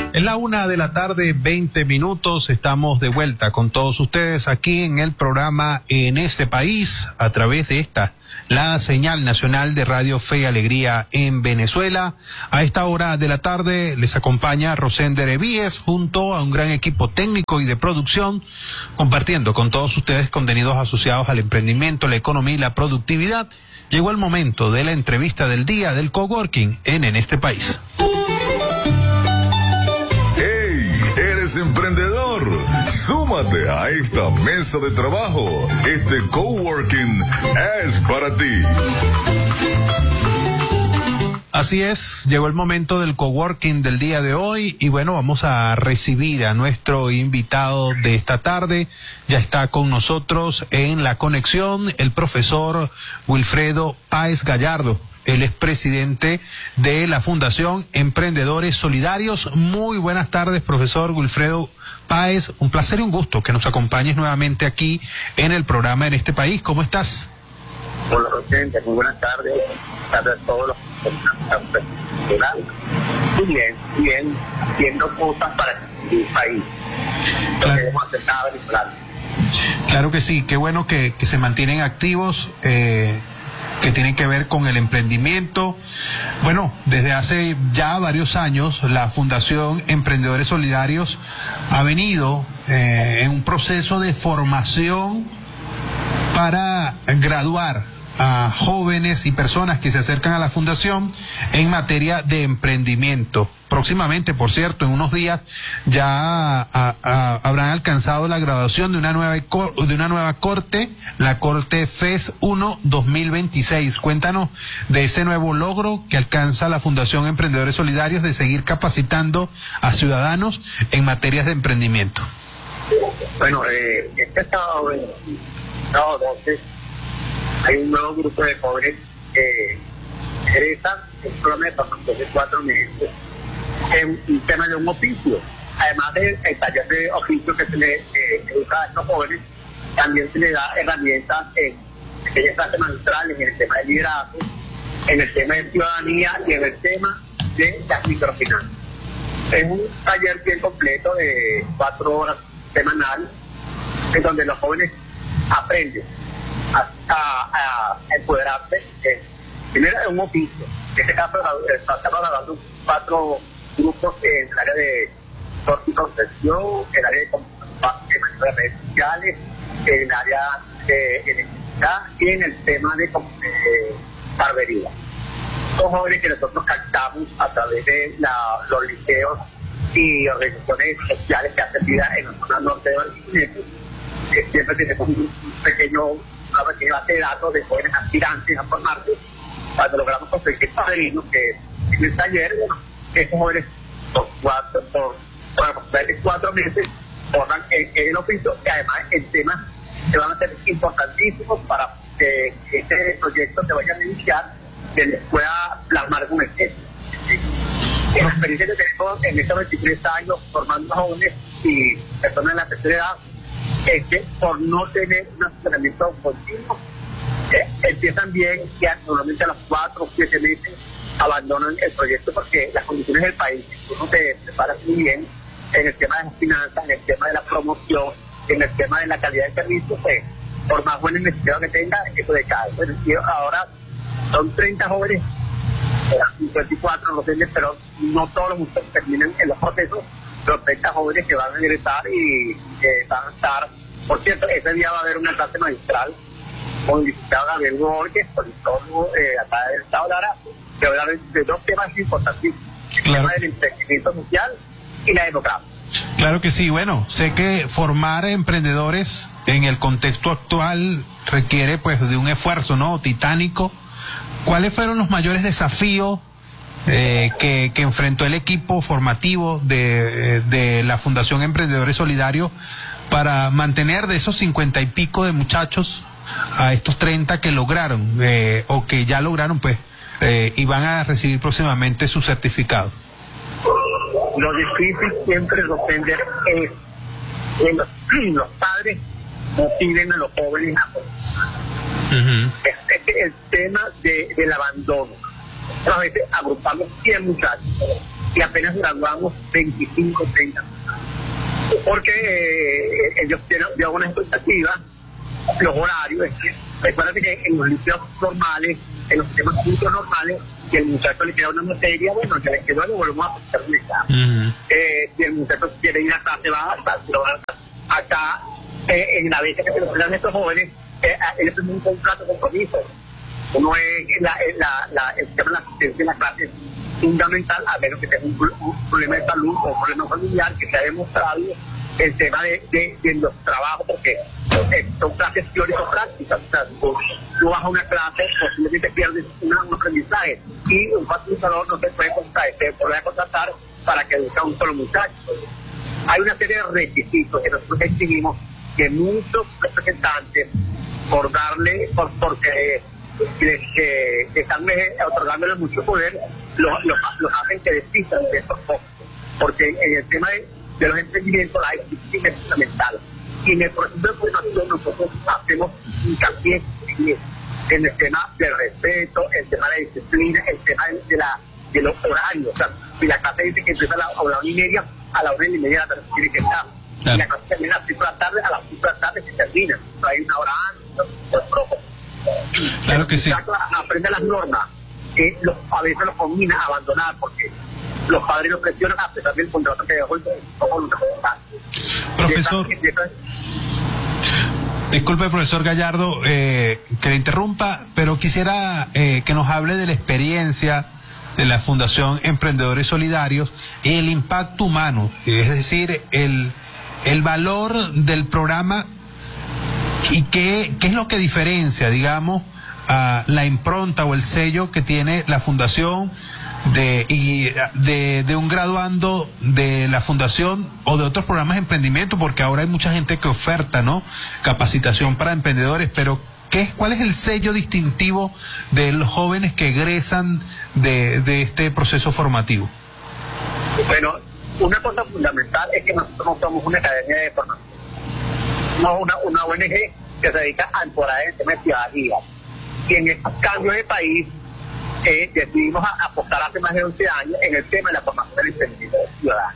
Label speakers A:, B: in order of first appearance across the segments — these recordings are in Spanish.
A: Es la 1:20 p.m. Estamos de vuelta con todos ustedes aquí en el programa En este País, a través de la señal nacional de Radio Fe y Alegría en Venezuela. A esta hora de la tarde les acompaña Rosender Evíes junto a un gran equipo técnico y de producción, compartiendo con todos ustedes contenidos asociados al emprendimiento, la economía y la productividad. Llegó el momento de la entrevista del día del coworking en este País.
B: ¿Eres emprendedor? Súmate a esta mesa de trabajo. Este coworking es para ti.
A: Así es, llegó el momento del coworking del día de hoy y bueno, vamos a recibir a nuestro invitado de esta tarde. Ya está con nosotros en la conexión el profesor Wilfredo Páez Gallardo. Él es presidente de la Fundación Emprendedores Solidarios. Muy buenas tardes, profesor Wilfredo Páez. Un placer y un gusto que nos acompañes nuevamente aquí en el programa En este País. ¿Cómo estás?
C: Hola, Rosende. Muy buenas tardes. Buenas tardes a todos los que están. Muy bien, haciendo cosas para el país. Lo que hemos aceptado venezolano.
A: Claro que sí, qué bueno que se mantienen activos, que tienen que ver con el emprendimiento. Bueno, desde hace ya varios años la Fundación Emprendedores Solidarios ha venido en un proceso de formación para graduar a jóvenes y personas que se acercan a la fundación en materia de emprendimiento. Próximamente, por cierto, en unos días ya habrán alcanzado la graduación de una nueva corte, la Corte FES 1 2026. Cuéntanos de ese nuevo logro que alcanza la Fundación Emprendedores Solidarios de seguir capacitando a ciudadanos en materias de emprendimiento.
C: Bueno, este sábado 12 hay un nuevo grupo de jóvenes que egresan el programa de formación de 4 meses en un tema de un oficio. Además del taller de oficio que se le educa a estos jóvenes, también se le da herramientas en aquellas clases magistrales, en el tema de liderazgo, en el tema de ciudadanía y en el tema de las microfinanzas. Es un taller bien completo de 4 horas semanales, en donde los jóvenes aprenden a empoderarse. Primero es un oficio. En este caso estamos grabando 4 grupos en el área de corte y concesión, en el área de redes sociales, en el área de electricidad y en el tema de barbería. Son jóvenes que nosotros captamos a través de los liceos y organizaciones sociales que hacen vida en la zona norte de Barquisimeto. Siempre tenemos una pequeña base de datos de jóvenes aspirantes a formarse. Cuando logramos conseguir padrinos que en el taller, estos jóvenes por 4 meses forman en el oficio, y además el tema que van a ser importantísimos para que este proyecto se vaya a iniciar, que les pueda plasmar un éxito. La experiencia que tenemos en estos 23 años formando jóvenes y personas en la tercera edad es que por no tener un asesoramiento continuo, empiezan bien y normalmente a los 4 o 7 meses abandonan el proyecto porque las condiciones del país, uno se prepara muy bien en el tema de las finanzas, en el tema de la promoción, en el tema de la calidad de servicio, pues por más buena investigación que tenga, eso decae. Bueno, ahora son 30 jóvenes, 54 los venden, pero no todos los muchachos terminan en los procesos. Los 30 jóvenes que van a ingresar y van a estar, por cierto, ese día va a haber una clase magistral con el diputado Gabriel Borges, politólogo acá del Estado de Lara, que va a hablar de 2 temas importantísimos: el tema del emprendimiento social y la democracia.
A: Claro que sí. Bueno, sé que formar emprendedores en el contexto actual requiere pues de un esfuerzo, ¿no?, titánico. ¿Cuáles fueron los mayores desafíos que enfrentó el equipo formativo de la Fundación Emprendedores Solidarios para mantener de esos 50 y pico de muchachos a estos 30 que lograron o que ya lograron pues y van a recibir próximamente su certificado?
C: Lo difícil siempre es ofender es que los padres motiven a los jóvenes a el tema del abandono. A veces agrupamos 100 muchachos y apenas graduamos 25, 30. Porque ellos tienen una expectativa, los horarios. Recuerda que en los liceos normales, en los sistemas públicos normales, si el muchacho le queda una materia, bueno, se le quedó, lo volvemos a hacer un examen. Si el muchacho quiere ir a clase, va a estar acá, en la beca que se le dan estos jóvenes, ellos tienen un contrato de compromiso. Uno es el tema de la asistencia en la clase fundamental, a menos que tenga un problema de salud o un problema familiar que se ha demostrado, el tema de los trabajos, porque son clases teórico-prácticas. O sea, tú vas a una clase, posiblemente pierdes un aprendizaje, y un facilitador no se puede contratar para que eduque a un solo muchacho. Hay una serie de requisitos que nosotros exigimos que muchos representantes, porque están otorgándole mucho poder, los hacen que desistan de estos cosas. Porque en el tema de los emprendimientos la disciplina es fundamental. Y en el proceso de formación nosotros hacemos hincapié en el tema del respeto, el tema de la disciplina, el tema de los horarios. O sea, si la clase dice que empieza a la 1:30, a la 1:30 tiene que estar. Claro. Y la clase termina a las 5 de la tarde, a las 5 de la tarde se termina. O sea, hay una hora antes.
A: Claro que sí.
C: Aprende las normas, que a veces los combina a abandonar, porque los padres los presionan a pesar del contrato que dejó el
A: profesor. Disculpe, profesor Gallardo, que le interrumpa, pero quisiera que nos hable de la experiencia de la Fundación Emprendedores Solidarios y el impacto humano, es decir, el valor del programa y qué es lo que diferencia, digamos, a la impronta o el sello que tiene la Fundación de un graduando de la Fundación o de otros programas de emprendimiento, porque ahora hay mucha gente que oferta, ¿no?, capacitación para emprendedores, pero ¿cuál es el sello distintivo de los jóvenes que egresan de este proceso formativo?
C: Bueno, una cosa fundamental es que nosotros no somos una academia de formación, somos una ONG que se dedica a empoderar el tema de ciudadanía. Y en estos cambios de país decidimos apostar hace más de 11 años en el tema de la formación del emprendimiento ciudadano.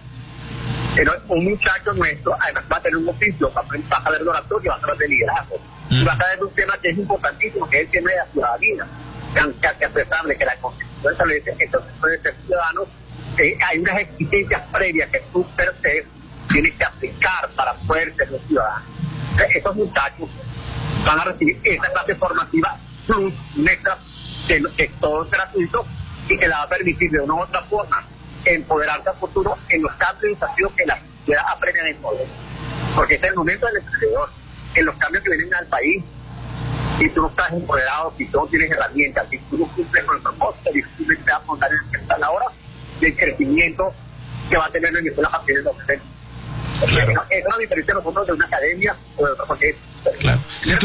C: Un muchacho nuestro además va a tener un oficio, va a saber de oratorio, va a saber de liderazgo, y va a saber de un tema que es importantísimo, que es el tema de la ciudadanía, que a pesar de que la Constitución establece que entonces puede ser ciudadano, hay unas exigencias previas que tú per se tienes que aplicar para poder ser un ciudadano. Esos muchachos van a recibir esa clase formativa plus extra, que todo es gratuito y que le va a permitir de una u otra forma empoderarse a futuro en los cambios de desafíos que la sociedad apremia en poder. Porque este es el momento del emprendedor, en los cambios que vienen al país. Si tú no estás empoderado, si tú no tienes herramientas, si tú no cumples con el propósito, difícilmente te vas a montar en la hora del crecimiento que va a tener Venezuela a partir de 2020. Claro. Es una diferencia nosotros de una academia o de otra, porque claro.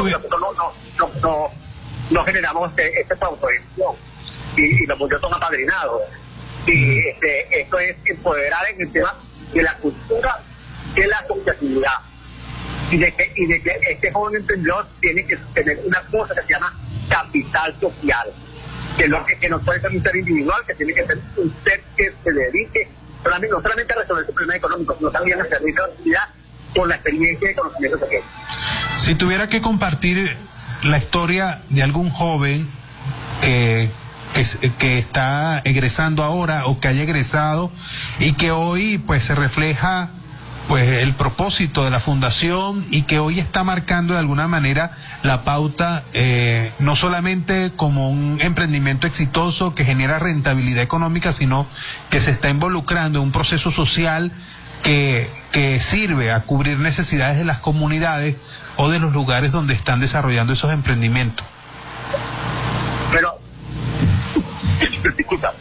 C: Nosotros no generamos esta autorización y los muchachos son apadrinados. Y esto es empoderar en el tema de la cultura de la asociatividad y de que este joven emprendedor tiene que tener una cosa que se llama capital social, que no puede ser un ser individual, que tiene que ser un ser que se dedique no solamente a resolver su problema económico, sino también a servir a la sociedad con la experiencia y conocimiento que tiene.
A: Si tuviera que compartir la historia de algún joven que está egresando ahora o que haya egresado y que hoy pues se refleja pues el propósito de la fundación y que hoy está marcando de alguna manera la pauta, no solamente como un emprendimiento exitoso que genera rentabilidad económica, sino que se está involucrando en un proceso social que sirve a cubrir necesidades de las comunidades o de los lugares donde están desarrollando esos emprendimientos.
C: Pero disculpa,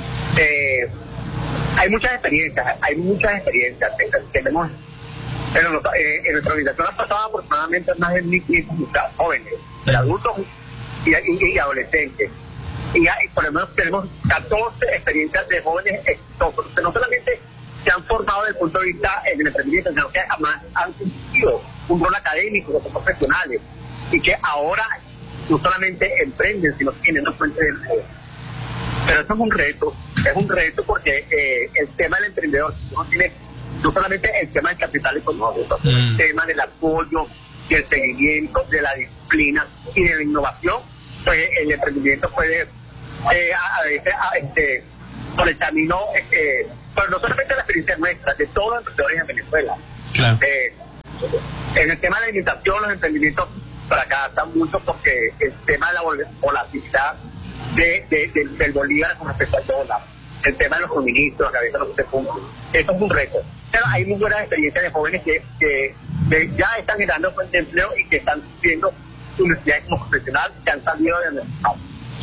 C: hay muchas experiencias. Tenemos, en nuestra organización ha pasado aproximadamente más de 1.500 jóvenes, adultos y adolescentes. Y por lo menos tenemos 14 experiencias de jóvenes exitosos, que no solamente se han formado desde el punto de vista del emprendimiento, sino que además han cumplido un rol académico, son profesionales, y que ahora no solamente emprenden, sino que tienen una fuente de empleo. Pero eso es un reto porque el tema del emprendedor no tiene no solamente el tema del capital económico, el tema del apoyo, del seguimiento, de la disciplina y de la innovación. Pues el emprendimiento puede a veces por el camino, pero no solamente la experiencia nuestra, de todos los emprendedores en Venezuela.
A: Claro.
C: En el tema de la limitación, los emprendimientos fracasan mucho porque el tema de la volatilidad del bolívar con respecto al dólar, el tema de los suministros, que a veces no se cumplen. Eso es un reto. Pero hay muy buenas experiencias de jóvenes que ya están generando fuentes de empleo y que están viendo su necesidad como profesional, que han salido de mercado.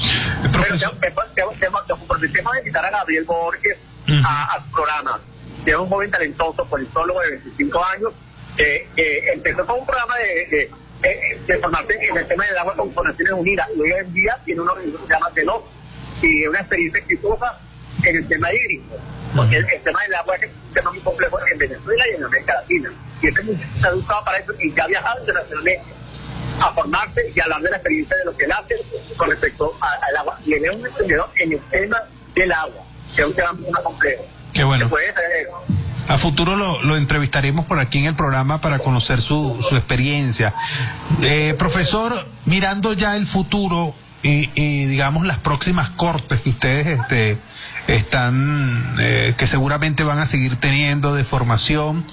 C: Pero prometemos invitar a Gabriel Borges al programa, que es un joven talentoso, politólogo de 25 años, que empezó con un programa de formarse en el tema del agua con Naciones Unidas, y hoy en día tiene una organización que se llama TELOS, y una experiencia exitosa en el tema hídrico, porque el tema del agua es un tema muy complejo en Venezuela y en América Latina, y este muchacho se ha buscado para eso y ya ha viajado internacionalmente a formarse y a hablar de la experiencia de lo que él hace con respecto al agua, y él es un emprendedor en el tema del agua, que es un tema muy complejo.
A: Qué bueno.
C: Puede ser eso.
A: A futuro lo entrevistaremos por aquí en el programa para conocer su experiencia. Profesor, mirando ya el futuro y digamos las próximas cortes que ustedes están, que seguramente van a seguir teniendo de formación,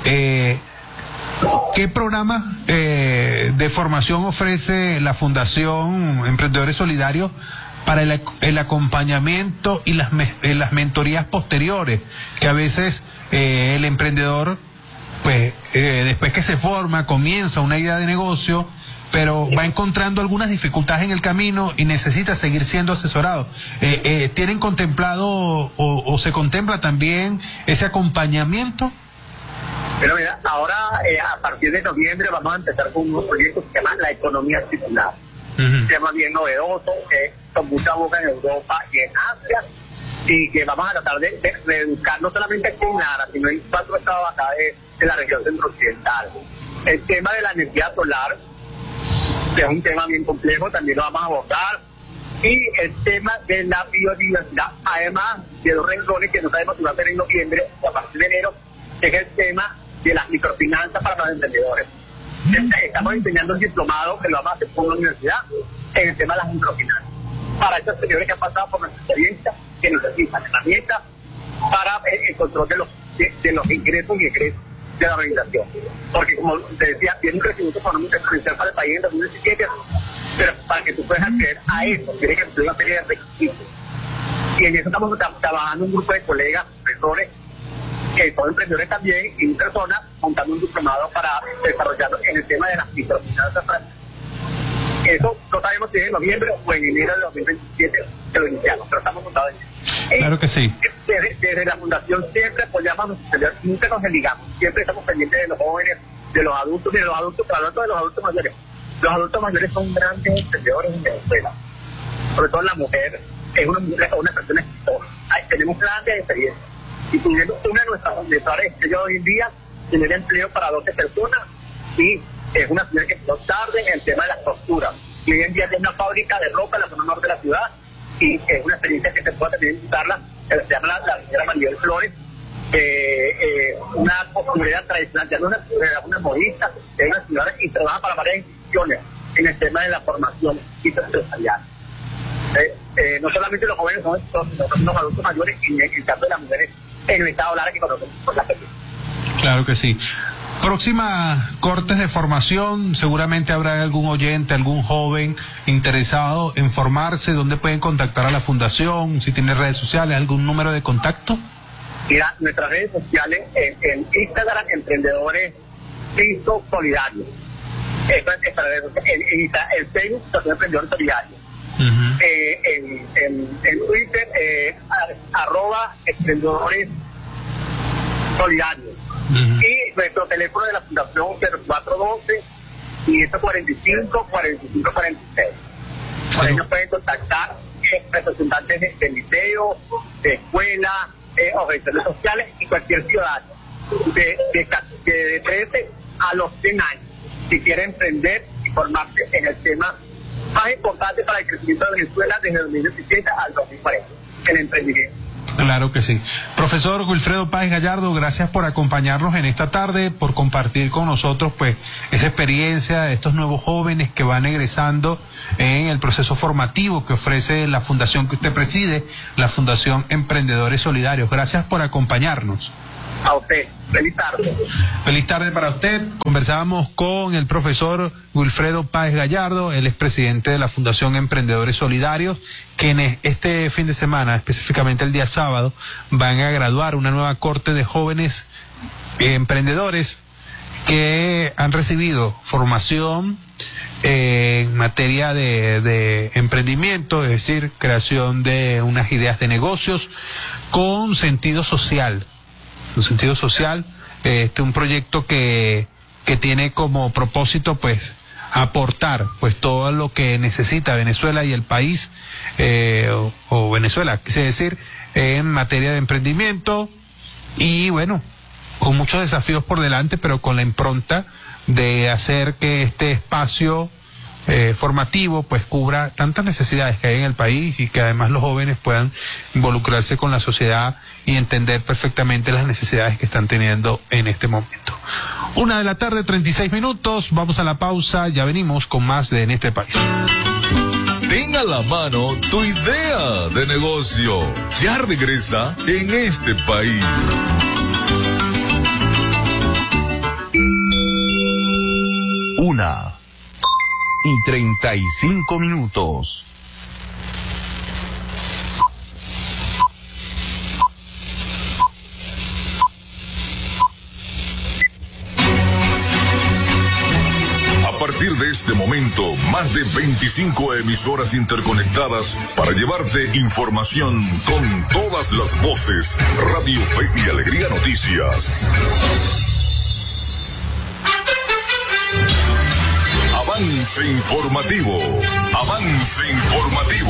A: ¿qué programa de formación ofrece la Fundación Emprendedores Solidarios para el acompañamiento y las mentorías posteriores, que a veces el emprendedor, pues después que se forma, comienza una idea de negocio, pero va encontrando algunas dificultades en el camino y necesita seguir siendo asesorado? ¿Tienen contemplado o se contempla también ese acompañamiento?
C: Pero mira, ahora a partir de noviembre vamos a empezar con unos proyectos que se llaman la economía circular. Un tema bien novedoso, con mucha boca en Europa y en Asia, y que vamos a tratar de educar no solamente aquí en Lara, sino en 4 estados acá de la región centro-occidental. El tema de la energía solar, que es un tema bien complejo, también lo vamos a abordar, y el tema de la biodiversidad, además de 2 renglones que no sabemos si va a ser en noviembre o a partir de enero, que es el tema de las microfinanzas para los emprendedores. Estamos diseñando un diplomado que lo vamos a hacer con la universidad en el tema de las microfinanzas, para estos señores que han pasado por nuestra experiencia, que necesitan herramientas para el control de los ingresos y egresos de la organización. Porque, como te decía, tiene un crecimiento económico exponencial para el país en 2017, pero para que tú puedas acceder a eso, tienes que cumplir una serie de requisitos. Y en eso estamos trabajando un grupo de colegas, profesores, que son emprendedores también, y personas montando un diplomado para desarrollarlo en el tema de las microfinanzas. Eso no sabemos si es en noviembre o en enero de 2027 que lo iniciamos, pero estamos montados en eso.
A: Claro que sí.
C: Desde la Fundación siempre apoyamos a nuestros emprendedores, nunca nos desligamos, siempre estamos pendientes de los jóvenes, de los adultos, pero hablando de los adultos mayores. Los adultos mayores son grandes emprendedores en Venezuela, sobre todo la mujer, es una persona exitosa. Tenemos grandes experiencias. Y tuvimos una de nuestras fundadoras estrellas hoy en día, tener empleo para 12 personas, y es una ciudad que no tarde en el tema de las costuras. Y hoy en día tiene una fábrica de ropa en la zona norte de la ciudad, y es una experiencia que se puede también visitarla, se llama la señora Maribel Flores, una costurera tradicional, ya no una modista, es una señora y trabaja para varias instituciones en el tema de la formación y empresarial. No solamente los jóvenes son los adultos mayores, y en el caso de las mujeres en el estado Lara que conocemos por la película.
A: Claro que sí. Próximas cortes de formación, seguramente habrá algún oyente, algún joven interesado en formarse. ¿Dónde pueden contactar a la fundación? Si tiene redes sociales, algún número de contacto.
C: Mira, nuestras redes sociales en Instagram, Emprendedores Solidarios. En Facebook, Emprendedores Solidarios. En Twitter, @Emprendedores Solidarios. Y nuestro teléfono de la Fundación 0412-545-4546. Por ahí nos pueden contactar representantes de liceo, de escuela, organizaciones sociales y cualquier ciudadano de 13 a los 100 años, si quiere emprender y formarse en el tema más importante para el crecimiento de Venezuela desde 2017 al 2040, el emprendimiento.
A: Claro que sí. Profesor Wilfredo Páez Gallardo, gracias por acompañarnos en esta tarde, por compartir con nosotros pues esa experiencia de estos nuevos jóvenes que van egresando en el proceso formativo que ofrece la fundación que usted preside, la Fundación Emprendedores Solidarios. Gracias por acompañarnos.
C: A usted. Feliz tarde.
A: Feliz tarde para usted. Conversábamos con el profesor Wilfredo Páez Gallardo, él es presidente de la Fundación Emprendedores Solidarios, quienes este fin de semana, específicamente el día sábado, van a graduar una nueva corte de jóvenes emprendedores que han recibido formación en materia de emprendimiento, es decir, creación de unas ideas de negocios con sentido social. Un sentido social, un proyecto que tiene como propósito pues aportar pues todo lo que necesita Venezuela y el país o Venezuela, quise decir, en materia de emprendimiento y bueno, con muchos desafíos por delante, pero con la impronta de hacer que este espacio formativo pues cubra tantas necesidades que hay en el país y que además los jóvenes puedan involucrarse con la sociedad y entender perfectamente las necesidades que están teniendo en este momento. 1:36 p.m, vamos a la pausa, ya venimos con más de En este país.
B: Ten a la mano tu idea de negocio. Ya regresa En este país.
D: 1:35 p.m.
B: A partir de este momento, más de 25 emisoras interconectadas para llevarte información con todas las voces. Radio Fe y Alegría Noticias. Avance informativo. Avance informativo.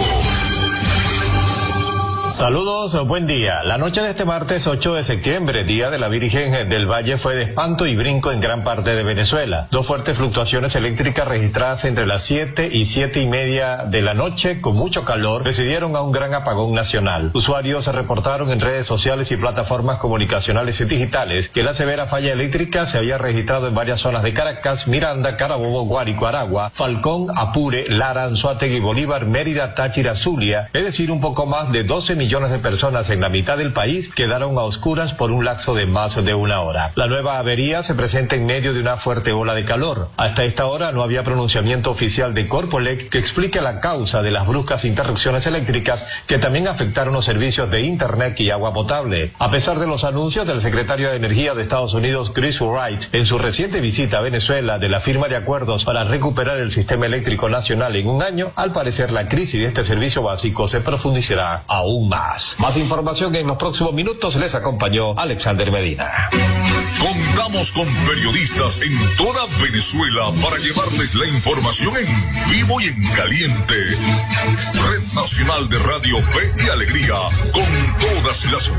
E: Saludos, buen día. La noche de este martes 8 de septiembre, Día de la Virgen del Valle, fue de espanto y brinco en gran parte de Venezuela. Dos fuertes fluctuaciones eléctricas registradas entre las 7 y 7:30 de la noche, con mucho calor, precedieron a un gran apagón nacional. Usuarios reportaron en redes sociales y plataformas comunicacionales y digitales que la severa falla eléctrica se había registrado en varias zonas de Caracas, Miranda, Carabobo, Guárico, Aragua, Falcón, Apure, Lara, Anzoátegui, Bolívar, Mérida, Táchira, Zulia, es decir, un poco más de 12 millones de personas en la mitad del país quedaron a oscuras por un lapso de más de una hora. La nueva avería se presenta en medio de una fuerte ola de calor. Hasta esta hora no había pronunciamiento oficial de Corpoelec que explique la causa de las bruscas interrupciones eléctricas que también afectaron los servicios de internet y agua potable. A pesar de los anuncios del secretario de Energía de Estados Unidos, Chris Wright, en su reciente visita a Venezuela de la firma de acuerdos para recuperar el sistema eléctrico nacional en un año, al parecer la crisis de este servicio básico se profundizará aún más. Más información en los próximos minutos. Les acompañó Alexander Medina.
B: Contamos con periodistas en toda Venezuela para llevarles la información en vivo y en caliente. Red Nacional de Radio Fe y Alegría, con todas las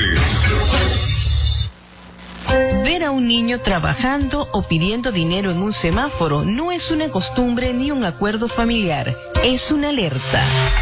B: voces.
F: Ver a un niño trabajando o pidiendo dinero en un semáforo no es una costumbre ni un acuerdo familiar, es una alerta.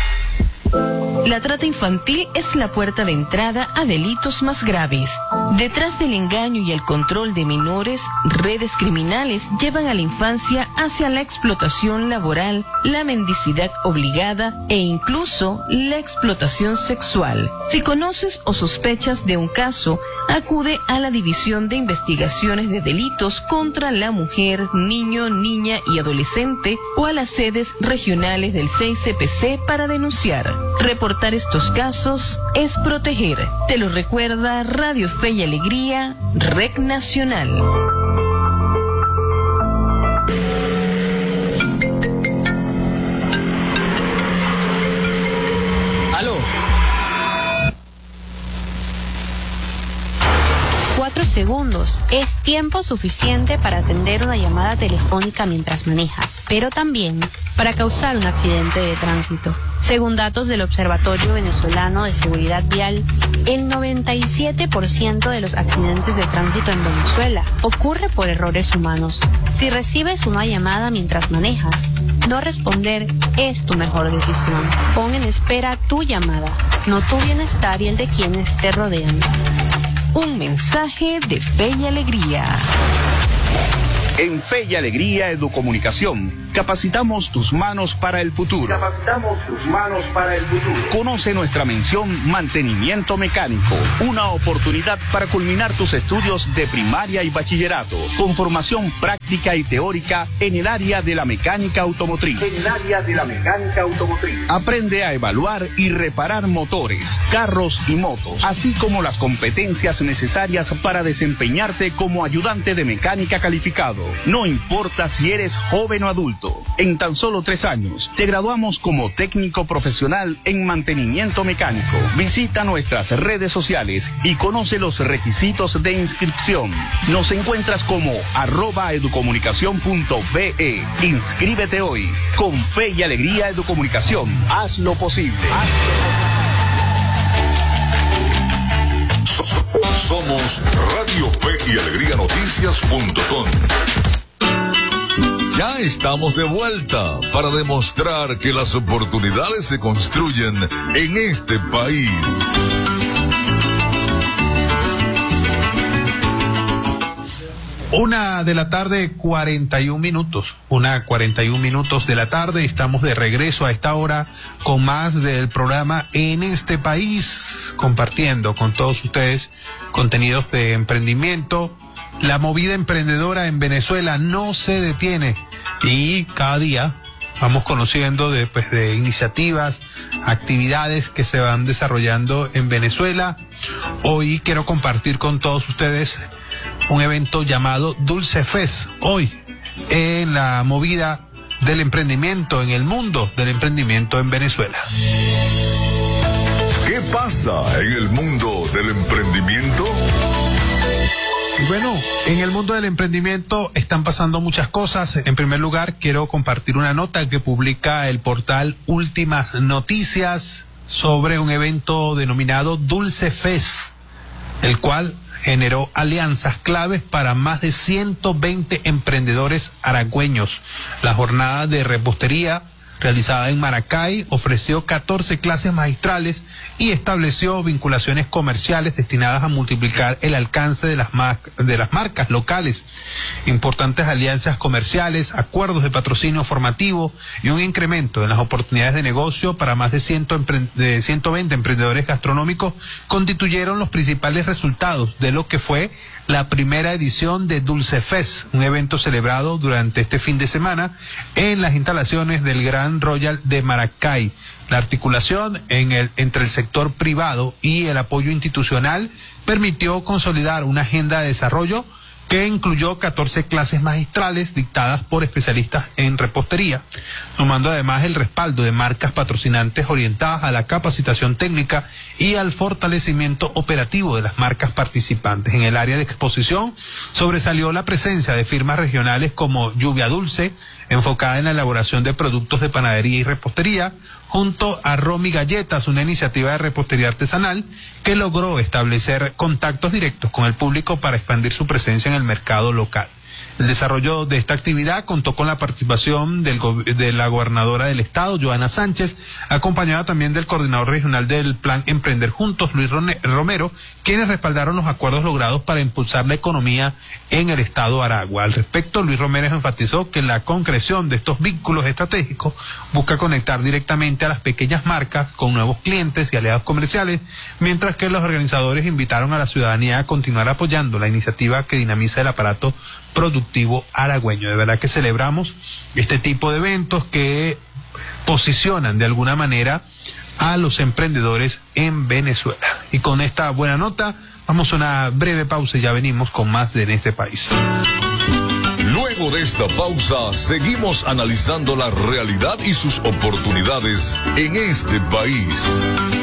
F: La trata infantil es la puerta de entrada a delitos más graves. Detrás del engaño y el control de menores, redes criminales llevan a la infancia hacia la explotación laboral, la mendicidad obligada e incluso la explotación sexual. Si conoces o sospechas de un caso, acude a la División de Investigaciones de Delitos contra la Mujer, Niño, Niña y Adolescente o a las sedes regionales del 6CPC para denunciar. Reportar estos casos es proteger. Te lo recuerda Radio Fe y Alegría, Red Nacional.
D: 4 segundos es tiempo suficiente para atender una llamada telefónica mientras manejas, pero también para causar un accidente de tránsito. Según datos del Observatorio Venezolano de Seguridad Vial, el 97% de los accidentes de tránsito en Venezuela ocurre por errores humanos. Si recibes una llamada mientras manejas, no responder es tu mejor decisión. Pon en espera tu llamada, no tu bienestar y el de quienes te rodean.
F: Un mensaje de Fe y Alegría.
G: En Fe y Alegría Educomunicación, capacitamos tus manos para el futuro. Conoce nuestra mención Mantenimiento Mecánico, una oportunidad para culminar tus estudios de primaria y bachillerato, con formación práctica y teórica en el área de la mecánica automotriz. Aprende a evaluar y reparar motores, carros y motos, así como las competencias necesarias para desempeñarte como ayudante de mecánica calificado. No importa si eres joven o adulto, en tan solo 3 años te graduamos como técnico profesional en mantenimiento mecánico. Visita nuestras redes sociales y conoce los requisitos de inscripción. Nos encuentras como @educomunicacion.be. Inscríbete hoy. Con Fe y Alegría Educomunicación, haz lo posible.
B: Somos Radio Fe y Alegría Noticias.com. Ya estamos de vuelta para demostrar que las oportunidades se construyen en este país.
A: Una de la tarde, 41 minutos. 1:41 minutos de la tarde. Estamos de regreso a esta hora con más del programa En este País, compartiendo con todos ustedes contenidos de emprendimiento. La movida emprendedora en Venezuela no se detiene y cada día vamos conociendo de iniciativas, actividades que se van desarrollando en Venezuela. Hoy quiero compartir con todos ustedes un evento llamado Dulce Fest, hoy en la movida del emprendimiento, en el mundo del emprendimiento en Venezuela.
B: ¿Qué pasa en el mundo del emprendimiento?
A: Bueno, en el mundo del emprendimiento están pasando muchas cosas. En primer lugar, quiero compartir una nota que publica el portal Últimas Noticias sobre un evento denominado Dulce Fest, el cual generó alianzas claves para más de 120 emprendedores aragüeños. La jornada de repostería realizada en Maracay ofreció 14 clases magistrales y estableció vinculaciones comerciales destinadas a multiplicar el alcance de las marcas locales, importantes alianzas comerciales, acuerdos de patrocinio formativo y un incremento en las oportunidades de negocio para más de 120 emprendedores gastronómicos constituyeron los principales resultados de lo que fue la primera edición de Dulce Fest, un evento celebrado durante este fin de semana en las instalaciones del Grand Royal de Maracay. La articulación entre el sector privado y el apoyo institucional permitió consolidar una agenda de desarrollo que incluyó 14 clases magistrales dictadas por especialistas en repostería, sumando además el respaldo de marcas patrocinantes orientadas a la capacitación técnica y al fortalecimiento operativo de las marcas participantes. En el área de exposición sobresalió la presencia de firmas regionales como Lluvia Dulce, enfocada en la elaboración de productos de panadería y repostería, junto a Romy Galletas, una iniciativa de repostería artesanal que logró establecer contactos directos con el público para expandir su presencia en el mercado local. El desarrollo de esta actividad contó con la participación de la gobernadora del estado, Joana Sánchez, acompañada también del coordinador regional del Plan Emprender Juntos, Luis Romero, quienes respaldaron los acuerdos logrados para impulsar la economía en el estado Aragua. Al respecto, Luis Romero enfatizó que la concreción de estos vínculos estratégicos busca conectar directamente a las pequeñas marcas con nuevos clientes y aliados comerciales, mientras que los organizadores invitaron a la ciudadanía a continuar apoyando la iniciativa que dinamiza el aparato productivo aragüeño. De verdad que celebramos este tipo de eventos que posicionan de alguna manera a los emprendedores en Venezuela. Y con esta buena nota vamos a una breve pausa y ya venimos con más de En este País.
B: Luego de esta pausa seguimos analizando la realidad y sus oportunidades en este país.